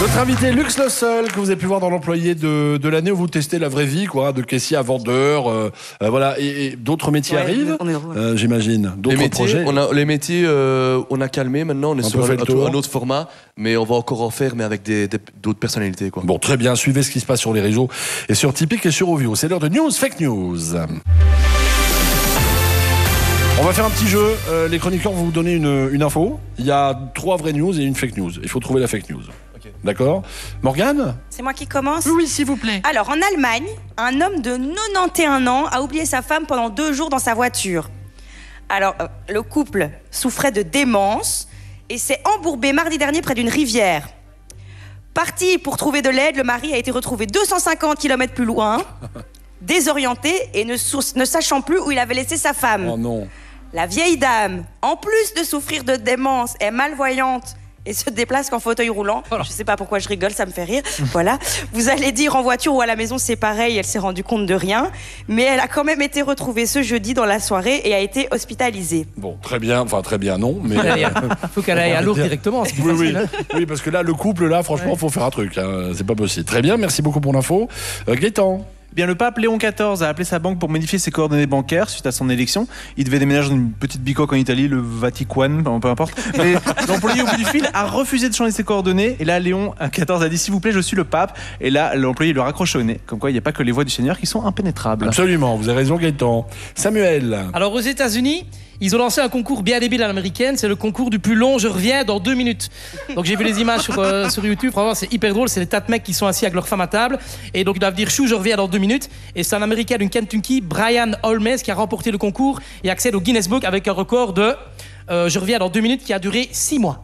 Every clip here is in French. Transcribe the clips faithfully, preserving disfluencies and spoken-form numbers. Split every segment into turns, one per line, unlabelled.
Notre invité Lux Le Seul, que vous avez pu voir dans l'employé de, de l'année où vous testez la vraie vie, quoi, de caissier à vendeur, euh, euh, voilà, et, et d'autres métiers
Ouais,
arrivent,
on est drôle.
euh, j'imagine. D'autres
Les métiers,
projets.
on a, les métiers, euh, on a calmé maintenant, on est
Un
sur
peu
un,
fait le tour.
un autre format, mais on va encore en faire, mais avec des, des- d'autres personnalités, quoi.
Bon, très bien, suivez ce qui se passe sur les réseaux et sur Tipeee et sur Ovio. C'est l'heure de News Fake News. On va faire un petit jeu. Euh, les chroniqueurs vont vous donner une, une info. Il y a trois vraies news et une fake news. Il faut trouver la fake news.
Ok.
D'accord. Morgane ?
C'est moi qui commence.
Oui, oui, s'il vous plaît.
Alors, en Allemagne, un homme de quatre-vingt-onze ans a oublié sa femme pendant deux jours dans sa voiture. Alors, euh, le couple souffrait de démence et s'est embourbé mardi dernier près d'une rivière. Parti pour trouver de l'aide, le mari a été retrouvé deux cent cinquante kilomètres plus loin, désorienté et ne, sou- ne sachant plus où il avait laissé sa femme.
Oh non.
La vieille dame, en plus de souffrir de démence, est malvoyante et se déplace qu'en fauteuil roulant. Je sais pas pourquoi je rigole, ça me fait rire. Voilà. Vous allez dire en voiture ou à la maison, c'est pareil, elle s'est rendue compte de rien. Mais elle a quand même été retrouvée ce jeudi dans la soirée et a été hospitalisée.
Bon, très bien. Enfin, très bien, non. Mais
Il faut qu'elle aille à Lourdes directement. C'est plus
oui, oui,
facile, hein.
oui, parce que là, le couple, là, franchement, il faut faire un truc. Hein. C'est pas possible. Très bien, merci beaucoup pour l'info. Euh, Gaëtan.
Bien, le pape Léon quatorze a appelé sa banque pour modifier ses coordonnées bancaires suite à son élection. Il devait déménager dans une petite bicoque en Italie, le Vatican, peu importe. Mais l'employé au bout du fil a refusé de changer ses coordonnées. Et là, Léon quatorze a dit, s'il vous plaît, je suis le pape. Et là, l'employé lui raccroche au nez. Comme quoi, il n'y a pas que les voies du Seigneur qui sont impénétrables.
Absolument, vous avez raison, Gaëtan. Samuel.
Alors aux États-Unis, ils ont lancé un concours bien débile à l'américaine, c'est le concours du plus long, je reviens dans deux minutes. Donc j'ai vu les images sur, euh, sur YouTube, franchement c'est hyper drôle, c'est des tas de mecs qui sont assis avec leur femme à table, et donc ils doivent dire chou, je reviens dans deux minutes, et c'est un Américain d'une Kentucky, Brian Holmes, qui a remporté le concours et accède au Guinness Book avec un record de euh, je reviens dans deux minutes qui a duré six mois.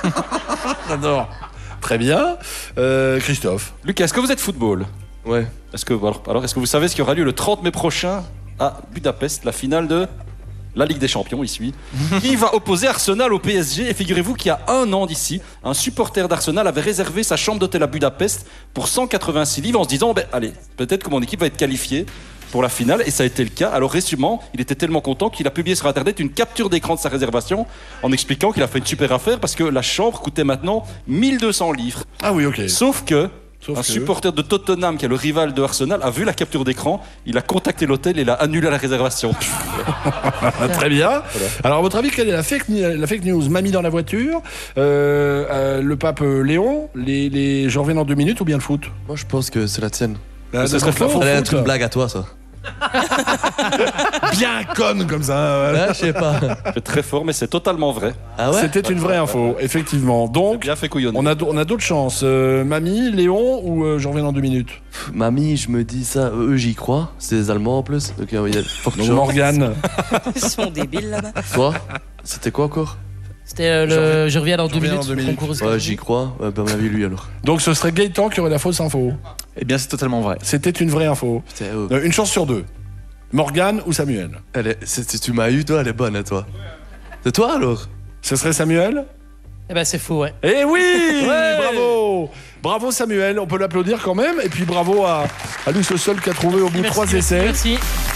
J'adore. Très bien. Euh, Christophe.
Lucas, est-ce que vous êtes football?
Ouais.
Est-ce que, alors, alors, est-ce que vous savez ce qui aura lieu le trente mai prochain à Budapest, la finale de la Ligue des Champions, ici, qui va opposer Arsenal au P S G. Et figurez-vous qu'il y a un an d'ici, un supporter d'Arsenal avait réservé sa chambre d'hôtel à Budapest pour cent quatre-vingt-six livres en se disant, ben, allez, peut-être que mon équipe va être qualifiée pour la finale, et ça a été le cas. Alors récemment, il était tellement content qu'il a publié sur Internet une capture d'écran de sa réservation en expliquant qu'il a fait une super affaire parce que la chambre coûtait maintenant mille deux cents livres.
Ah oui, ok.
Sauf que
Sauf
un
que-
supporter de Tottenham, qui est le rival de Arsenal, a vu la capture d'écran, il a contacté l'hôtel et il a annulé la réservation.
Très bien. Alors, à votre avis, quelle est la fake, ni- la fake news? Mamie dans la voiture, euh, euh, le pape euh, Léon, les, les je reviens dans deux minutes ou bien le foot?
Moi, je pense que c'est la tienne.
Euh,
ce serait
faux,
faux.
Ça allait
foot.
être une blague à toi, ça.
Bien conne comme ça. ouais.
Ouais, je sais pas.
C'est très fort, mais c'est totalement vrai.
Ah ouais?
C'était une vraie info, effectivement. Donc,
Bien fait couillonner.
on a, d- on a d'autres chances. Euh, Mamie, Léon ou euh, je reviens dans deux minutes?
Pff, Mamie, je me dis ça. Eux, j'y crois. C'est des Allemands en plus. Donc, il y a forte
Donc,
chance.
Morgane.
Ils sont débiles là-bas.
Toi, c'était quoi encore?
C'était euh, le je reviens dans
je
deux
reviens
minutes,
dans deux
le
minutes.
concours aux
Ouais,
États-Unis.
j'y crois. Ouais, ben, à mon avis, lui alors.
Donc, ce serait Gaëtan qui aurait la fausse info.
Eh bien, c'est totalement vrai.
C'était une vraie info.
Putain, oh.
Euh, une chance sur deux. Morgane ou Samuel?
Elle est, c'est- si tu m'as eu, toi, elle est bonne, hein, toi. C'est toi alors?
Ce serait Samuel?
Eh ben c'est fou, ouais.
Eh oui! Bravo! Bravo Samuel, on peut l'applaudir quand même. Et puis bravo à, à Luce Le Seul qui a trouvé au bout de
Merci,
trois
merci,
essais.
Merci.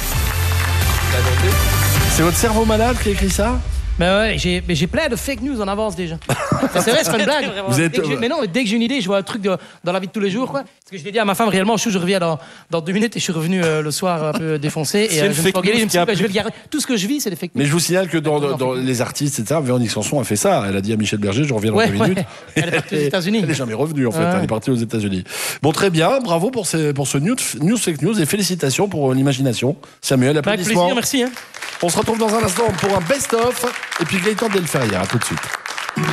C'est votre cerveau malade qui a écrit ça?
Mais ouais, j'ai, mais j'ai plein de fake news en avance déjà. Mais c'est vrai, c'est pas une blague.
Vous êtes-
Dès que j'ai- mais non, mais dès que j'ai une idée, je vois un truc de- dans la vie de tous les jours, quoi. Parce que je l'ai dit à ma femme, réellement, je, je reviens dans, dans deux minutes et je suis revenu euh, le soir un peu défoncé.
C'est
Et euh,
une
je me
fake
suis engueulé,
news
je me
qui a
suis dit, bah, je vais
plu.
le garder. Tout ce que je vis, c'est des fake news.
Mais je vous signale que dans, dans- dans les artistes, et cetera, Véronique Sanson a fait ça. Elle a dit à Michel Berger, je reviens dans
Ouais,
deux
ouais.
minutes.
Elle est partie aux États-Unis.
Elle n'est jamais revenue en fait.
Ouais.
Elle est partie aux États-Unis. Bon, très bien. Bravo pour, ces, pour ce news, news fake news et félicitations pour euh, l'imagination. Samuel,
Avec
applaudissements.
plaisir, merci. Hein.
On se retrouve dans un instant pour un best-of. Et puis Gaëtan Delferrière. À tout de suite.